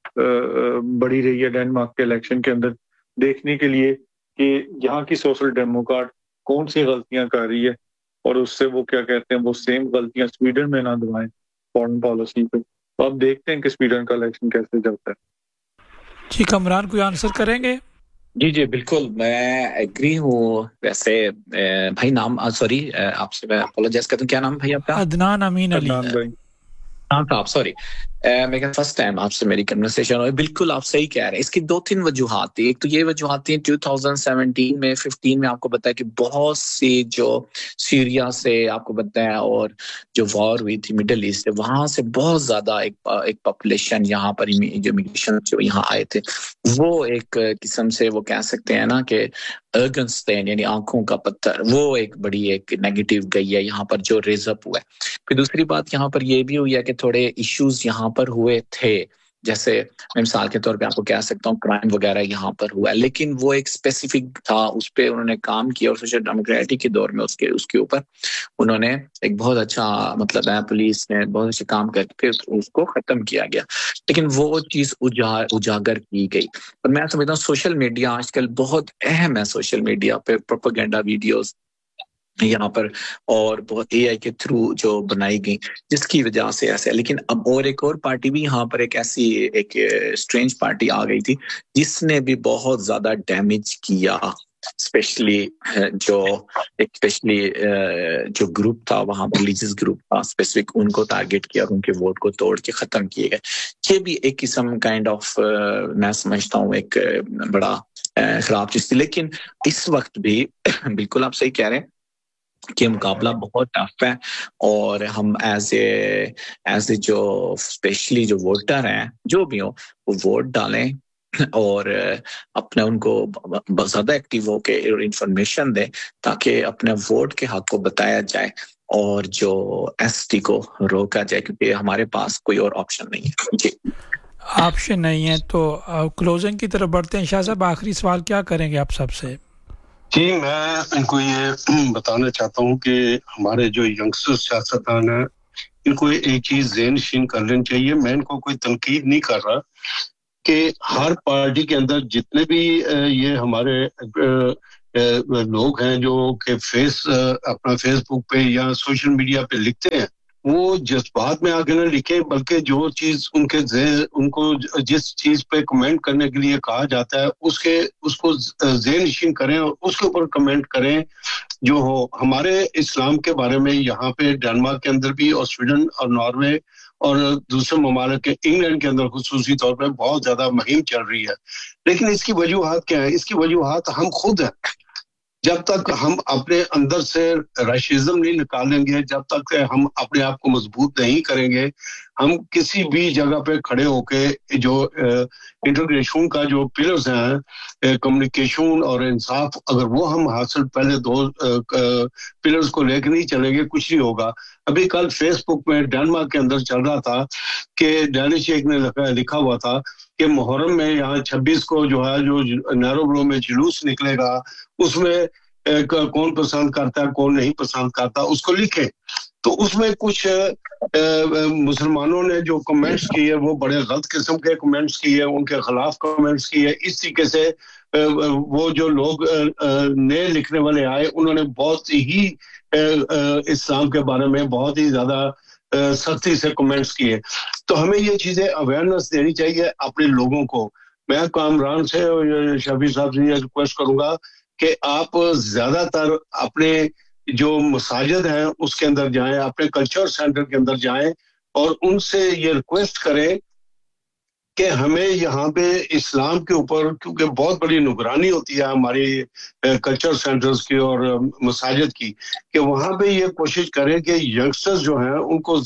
बड़ी रही है डेनमार्क के इलेक्शन के अंदर, देखने के लिए कि यहाँ की सोशल डेमोक्रेट कौन सी गलतियां कर रही है, और उससे वो क्या कहते हैं वो सेम गलतियां स्वीडन में ना दोहराएं फॉरेन पॉलिसी पे। तो अब देखते हैं कि स्वीडन का इलेक्शन कैसे चलता है। जी कमरान कोई आंसर करेंगे? जी जी बिल्कुल, मैं एग्री हूँ। वैसे भाई नाम सॉरी आपसे मैं अपोलोजाइज करता हूँ, क्या नाम भाई आपका? अदनान अमीन अली। अदनान भाई हाँ आप सॉरी मेरा फर्स्ट टाइम आपसे मेरी कन्वर्सेशन हुई। बिल्कुल आप सही कह रहे हैं। इसकी दो तीन वजूहात थी। एक तो ये वजूहात थी दो हज़ार सत्रह में पंद्रह में आपको बताया कि बहुत सी जो सीरिया से आपको बताया और जो वॉर हुई थी मिडिल ईस्ट से, वहां से बहुत ज्यादा एक एक पॉपुलेशन यहाँ पर जो इमिग्रेशन जो यहाँ आए थे, वो एक किस्म से वो कह सकते हैं ना कि अर्गनस्टेन यानी आंखों का पत्थर, वो एक बड़ी एक नेगेटिव गई है यहाँ पर जो रेज अप हुआ है। फिर दूसरी बात यहाँ पर ये भी हुई है कि थोड़े इश्यूज यहाँ पर हुए थे, जैसे मैं मिसाल के तौर पे आपको कह सकता हूँ क्राइम वगैरह यहाँ पर हुआ है, लेकिन वो एक स्पेसिफिक था, उस पर उन्होंने काम किया और सोशल डेमोक्रेटिक के दौर में उसके उसके ऊपर उन्होंने एक बहुत अच्छा मतलब है, पुलिस ने बहुत अच्छे काम करके फिर उसको खत्म किया गया, लेकिन वो चीज उजा उजागर की गई। और मैं समझता हूँ सोशल मीडिया आजकल बहुत अहम है, सोशल मीडिया पे प्रोपेगेंडा वीडियोस यहाँ पर और बहुत एआई के थ्रू जो बनाई गई, जिसकी वजह से ऐसे। लेकिन अब और एक और पार्टी भी यहाँ पर एक ऐसी एक स्ट्रेंज पार्टी आ गई थी जिसने भी बहुत ज्यादा डैमेज किया, स्पेशली जो एक स्पेशली जो ग्रुप था वहाँ पर रिलीजियस ग्रुप था स्पेसिफिक, उनको टारगेट किया और उनके वोट को तोड़ के खत्म किए गए। ये भी एक किस्म काइंड ऑफ मैं समझता हूँ एक बड़ा खराब चीज थी। लेकिन इस वक्त भी बिल्कुल आप सही कह रहे हैं कि मुकाबला बहुत टफ है, और हम एज ए एज ए जो स्पेशली जो वोटर हैं जो भी हो वो वोट डालें और अपने उनको ज्यादा एक्टिव होकर इंफॉर्मेशन दें ताकि अपने वोट के हक को बताया जाए اور جو ایس ٹی کو روکا جائے کیونکہ ہمارے پاس کوئی اور آپشن نہیں ہے. جی آپشن نہیں ہے. تو کلوزنگ کی طرف بڑھتے ہیں. شاہ صاحب آخری سوال کیا کریں گے آپ سب سے؟ جی میں ان کو یہ بتانا چاہتا ہوں کہ ہمارے جو ینگسٹر سیاستدان ہیں ان کو ایک چیز ذہن نشین کر لینی چاہیے. میں ان کو کوئی تنقید نہیں کر رہا کہ ہر پارٹی کے اندر جتنے بھی یہ ہمارے لوگ ہیں جو کہ فیس اپنا فیس بک پہ یا سوشل میڈیا پہ لکھتے ہیں وہ جذبات میں آگے نہ لکھیں بلکہ جو چیز ان کے ان کو جس چیز پہ کمنٹ کرنے کے لیے کہا جاتا ہے اس کے اس کو ذہن نشین کریں اور اس کے اوپر کمنٹ کریں جو ہو. ہمارے اسلام کے بارے میں یہاں پہ ڈنمارک کے اندر بھی اور سویڈن اور ناروے اور دوسرے ممالک کے انگلینڈ کے اندر خصوصی طور پہ بہت زیادہ مہم چل رہی ہے. لیکن اس کی وجوہات کیا ہیں؟ اس کی وجوہات ہم خود ہیں. جب تک ہم اپنے اندر سے ریشزم نہیں نکالیں گے, جب تک ہم اپنے آپ کو مضبوط نہیں کریں گے, ہم کسی بھی جگہ پہ کھڑے ہو کے جو انٹیگریشن کا جو پلرز ہیں کمیونیکیشن اور انصاف اگر وہ ہم حاصل پہلے دو پلرز کو لے کے نہیں چلیں گے کچھ نہیں ہوگا. ابھی کل فیس بک میں ڈنمارک کے اندر چل رہا تھا کہ ڈینش ایک نے لکھا ہوا تھا کہ محرم میں یہاں چھبیس کو جو ہے جو نیروبرو میں جلوس نکلے گا اس میں کون پسند کرتا ہے کون نہیں پسند کرتا اس کو لکھیں. تو اس میں کچھ مسلمانوں نے جو کمنٹس کیے وہ بڑے غلط قسم کے کمنٹس کیے, ان کے خلاف کمنٹس کیے. اس طریقے سے وہ جو لوگ نئے لکھنے والے آئے انہوں نے بہت ہی اسلام کے بارے میں بہت ہی زیادہ سختی سے کمنٹس کیے. تو ہمیں یہ چیزیں اویئرنیس دینی چاہیے اپنے لوگوں کو. میں کامران سے شفیع صاحب سے یہ ریکویسٹ کروں گا کہ آپ زیادہ تر اپنے جو مساجد ہیں اس کے اندر جائیں, اپنے کلچر سینٹر کے اندر جائیں اور ان سے یہ ریکویسٹ کریں کہ ہمیں یہاں پہ اسلام کے اوپر کیونکہ بہت بڑی نگرانی ہوتی ہے ہماری کلچر سینٹرز کی اور مساجد کی, کہ وہاں پہ یہ کوشش کریں کہ ینگسٹرز جو ہیں ان کو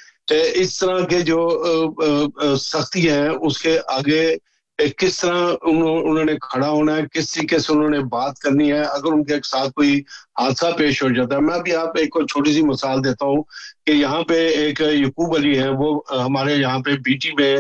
اس طرح کے جو سختی ہیں اس کے آگے کس طرح انہوں نے کھڑا ہونا ہے, کس طریقے سے انہوں نے بات کرنی ہے اگر ان کے ساتھ کوئی حادثہ پیش ہو جاتا ہے. میں بھی آپ ایک چھوٹی سی مثال دیتا ہوں کہ یہاں پہ ایک یعقوب علی ہے, وہ ہمارے یہاں پہ بی ٹی میں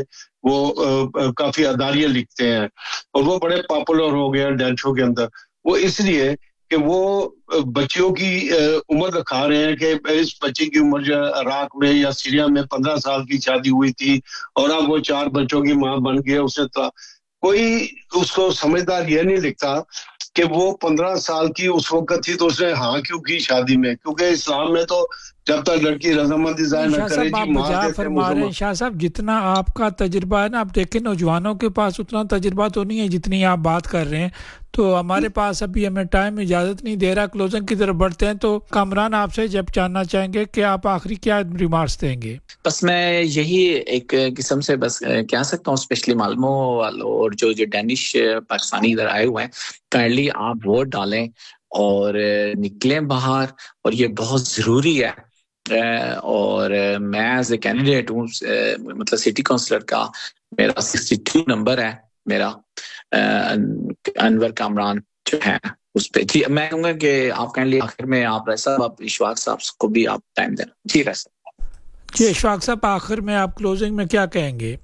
وہ کافی اداریاں لکھتے ہیں اور وہ بڑے پاپولر ہو گئے ہیں ڈینشو کے اندر. وہ اس لیے کہ وہ بچیوں کی عمر دکھا رہے ہیں کہ اس بچے کی عمر جو عراق میں یا سیریا میں پندرہ سال کی شادی ہوئی تھی اور اب وہ چار بچوں کی ماں بن گئی. اس نے کوئی اس کو سمجھدار یہ نہیں لکھتا کہ وہ پندرہ سال کی اس وقت تھی تو اس نے ہاں کیوں کی شادی میں, کیونکہ اسلام میں تو جب تک لڑکی رضامندی ظاہر نہ کرے جی مار دیتے ہیں. شاہ صاحب جتنا آپ کا تجربہ ہے نا, آپ دیکھیں نوجوانوں کے پاس اتنا تجربہ تو نہیں ہے جتنی آپ بات کر رہے ہیں. تو ہمارے پاس ابھی ہمیں ٹائم اجازت نہیں دے رہا, کلوزنگ کی طرف بڑھتے ہیں. تو کامران آپ سے جب جاننا چاہیں گے کہ آپ آخری کیا ریمارکس دیں گے؟ بس میں یہی ایک قسم سے بس کہہ سکتا ہوں اسپیشلی معلوموں والوں اور جو جو ڈینش پاکستانی ادھر آئے ہوئے ہیں, کائنڈلی آپ ووٹ ڈالیں اور نکلیں باہر, اور یہ بہت ضروری ہے. اور میں ایز اے کینڈیڈیٹ ہوں, مطلب سٹی کونسلر کا میرا سکسٹی ٹو نمبر ہے میرا, انور کامران جو ہے اس پہ. جی میں کہوں گا کہ آپ کائنڈلی آخر میں آپ ایسا آپ اشفاق صاحب کو بھی آپ ٹائم دینا. جی ویسا جی اشفاق صاحب آخر میں آپ کلوزنگ میں کیا کہیں گے؟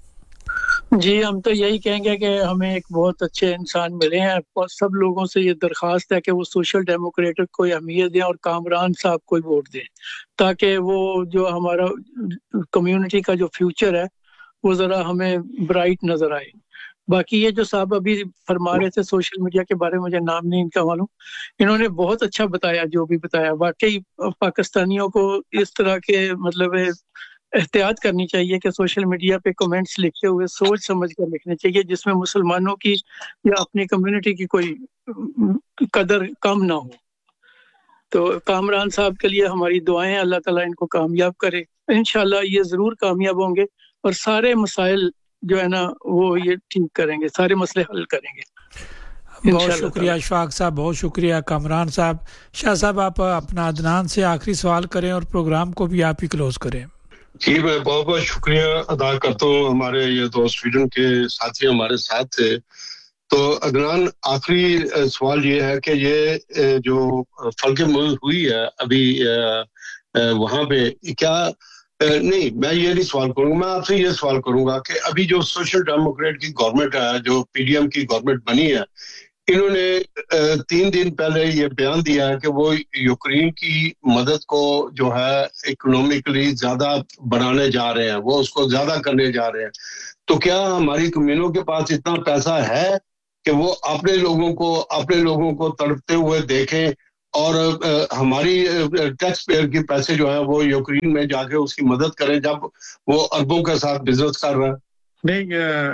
جی ہم تو یہی کہیں گے کہ ہمیں ایک بہت اچھے انسان ملے ہیں, اور سب لوگوں سے یہ درخواست ہے کہ وہ سوشل ڈیموکریٹک کو اہمیت دیں اور کامران صاحب کو ووٹ دیں, تاکہ وہ جو ہمارا کمیونٹی کا جو فیوچر ہے وہ ذرا ہمیں برائٹ نظر آئے. باقی یہ جو صاحب ابھی فرما رہے تھے سوشل میڈیا کے بارے میں, مجھے نام نہیں ان کا معلوم, انہوں نے بہت اچھا بتایا جو بھی بتایا. واقعی پاکستانیوں کو اس طرح کے مطلب احتیاط کرنی چاہیے کہ سوشل میڈیا پہ کمنٹس لکھتے ہوئے سوچ سمجھ کر لکھنے چاہیے, جس میں مسلمانوں کی یا اپنی کمیونٹی کی کوئی قدر کم نہ ہو. تو کامران صاحب کے لیے ہماری دعائیں, اللہ تعالیٰ ان کو کامیاب کرے. انشاءاللہ یہ ضرور کامیاب ہوں گے اور سارے مسائل جو ہے نا وہ یہ ٹھیک کریں گے, سارے مسئلے حل کریں گے. بہت شکریہ اشفاق صاحب, بہت شکریہ کامران صاحب. شاہ صاحب آپ اپنا عدنان سے آخری سوال کریں اور پروگرام کو بھی آپ ہی کلوز کریں. جی میں بہت بہت شکریہ ادا کرتا ہوں. ہمارے یہ دو سویڈن کے ساتھی ہمارے ساتھ تھے, تو عدنان آخری سوال یہ ہے کہ یہ جو فلک ملک ہوئی ہے ابھی وہاں پہ کیا نہیں میں یہ نہیں سوال کروں گا میں آپ سے یہ سوال کروں گا کہ ابھی جو سوشل ڈیموکریٹ کی گورنمنٹ ہے جو پی ڈی ایم کی گورنمنٹ بنی ہے انہوں نے تین دن پہلے یہ بیان دیا ہے کہ وہ یوکرین کی مدد کو جو ہے اکنومکلی زیادہ بڑھانے جا رہے ہیں وہ اس کو زیادہ کرنے جا رہے ہیں تو کیا ہماری کمیونوں کے پاس اتنا پیسہ ہے کہ وہ اپنے لوگوں کو اپنے لوگوں کو تڑپتے ہوئے دیکھیں اور ہماری ٹیکس پیئر کی پیسے جو ہے وہ یوکرین میں جا کے اس کی مدد کریں جب وہ اربوں کے ساتھ بزنس کر رہا ہے؟ نہیں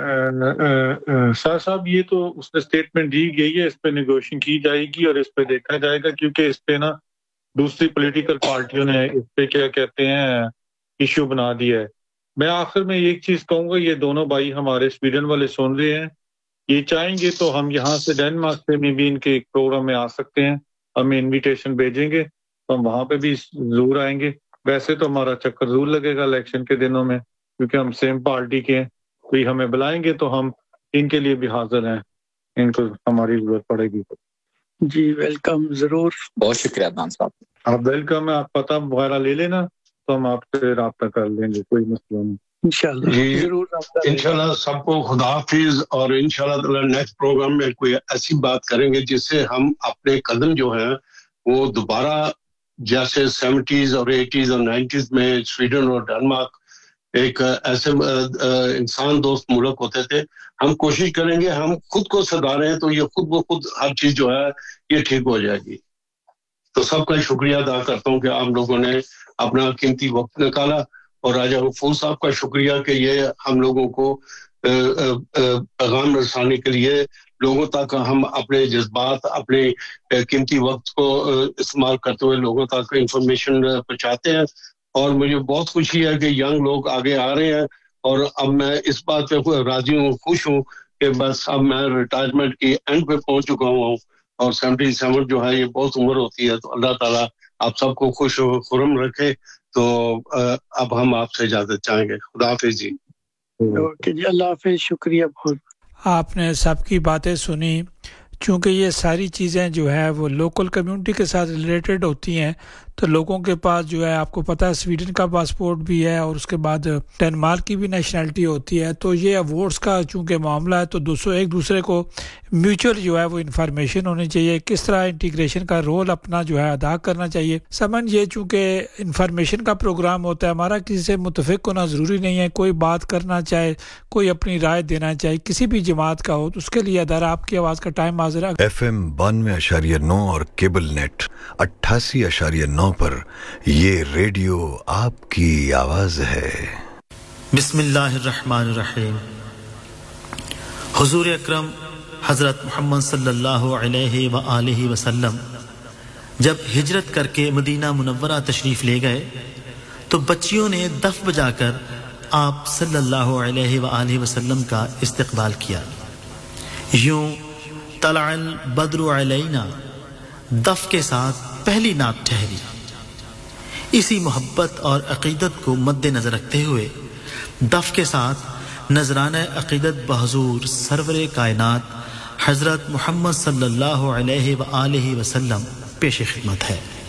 شاہ صاحب یہ تو اس نے سٹیٹمنٹ دی گئی ہے اس پہ نیگوشیشن کی جائے گی اور اس پہ دیکھا جائے گا کیونکہ اس پہ نا دوسری پولیٹیکل پارٹیوں نے اس پہ کیا کہتے ہیں ایشو بنا دیا ہے. میں آخر میں ایک چیز کہوں گا یہ دونوں بھائی ہمارے سویڈن والے سن رہے ہیں یہ چاہیں گے تو ہم یہاں سے ڈینمارک سے میں بھی ان کے ایک پروگرام میں آ سکتے ہیں ہمیں انویٹیشن بھیجیں گے تو ہم وہاں پہ بھی ضرور آئیں گے. ویسے تو ہمارا چکر ضرور لگے گا الیکشن کے دنوں میں کیونکہ ہم سیم پارٹی کے ہیں کوئی ہمیں بلائیں گے تو ہم ان کے لیے بھی حاضر ہیں ان کو ہماری ضرورت پڑے گی. جی ویلکم ضرور بہت شکریہ عدنان صاحب. آپ ویلکم ہے آپ پتہ وغیرہ لے لینا تو ہم آپ سے رابطہ کر لیں گے کوئی مسئلہ نہیں انشاءاللہ ضرور انشاءاللہ. سب کو خدا حافظ اور انشاءاللہ نیکسٹ پروگرام میں کوئی ایسی بات کریں گے جس سے ہم اپنے قدم جو ہیں وہ دوبارہ جیسے سیونٹیز اور ایٹیز اور نائنٹیز میں سویڈن اور ڈنمارک ایک ایسے انسان دوست ملک ہوتے تھے ہم کوشش کریں گے ہم خود کو سدھاریں تو یہ خود بخود ہر چیز جو ہے یہ ٹھیک ہو جائے گی. تو سب کا شکریہ ادا کرتا ہوں کہ آپ لوگوں نے اپنا قیمتی وقت نکالا اور راجہ غفور صاحب کا شکریہ کہ یہ ہم لوگوں کو پیغام رسانے کے لیے لوگوں تک ہم اپنے جذبات اپنے قیمتی وقت کو استعمال کرتے ہوئے لوگوں تک انفارمیشن پہنچاتے ہیں. اور مجھے بہت خوشی ہے کہ ینگ لوگ آگے آ رہے ہیں اور اب میں اس بات پہ راضی ہوں خوش ہوں کہ بس اب میں ریٹائرمنٹ کی اینڈ پہ پہنچ چکا ہوں اور سیونٹی سیون جو ہے یہ بہت عمر ہوتی ہے تو اللہ تعالیٰ آپ سب کو خوش و خرم رکھے. تو اب ہم آپ سے اجازت چاہیں گے. خدا حافظ جی. اوکے جی اللہ حافظ. شکریہ بہت. آپ نے سب کی باتیں سنی چونکہ یہ ساری چیزیں جو ہے وہ لوکل کمیونٹی کے ساتھ ریلیٹڈ ہوتی ہیں تو لوگوں کے پاس جو ہے آپ کو پتہ ہے سویڈن کا پاسپورٹ بھی ہے اور اس کے بعد ڈنمارک کی بھی نیشنلٹی ہوتی ہے تو یہ ایوارڈس کا چونکہ معاملہ ہے تو دوسروں ایک دوسرے کو میوچل جو ہے وہ انفارمیشن ہونی چاہیے کس طرح انٹیگریشن کا رول اپنا جو ہے ادا کرنا چاہیے. سمجھ یہ چونکہ انفارمیشن کا پروگرام ہوتا ہے ہمارا کسی سے متفق ہونا ضروری نہیں ہے کوئی بات کرنا چاہے کوئی اپنی رائے دینا چاہے کسی بھی جماعت کا ہو تو اس کے لیے ادارہ آپ کی آواز کا ٹائم حاضر ہے. ایف ایم بانوے اشاریہ نو اور کیبل نیٹ اٹھاسی اشاریہ نو پر یہ ریڈیو آپ کی آواز ہے. بسم اللہ الرحمن الرحیم. حضور اکرم حضرت محمد صلی اللہ علیہ وآلہ وسلم جب ہجرت کر کے مدینہ منورہ تشریف لے گئے تو بچیوں نے دف بجا کر آپ صلی اللہ علیہ وآلہ وسلم کا استقبال کیا. یوں طلع البدر علینا دف کے ساتھ پہلی نعت ٹھہری. اسی محبت اور عقیدت کو مد نظر رکھتے ہوئے دف کے ساتھ نذرانہ عقیدت بحضور سرور کائنات حضرت محمد صلی اللہ علیہ وآلہ وسلم پیش خدمت ہے.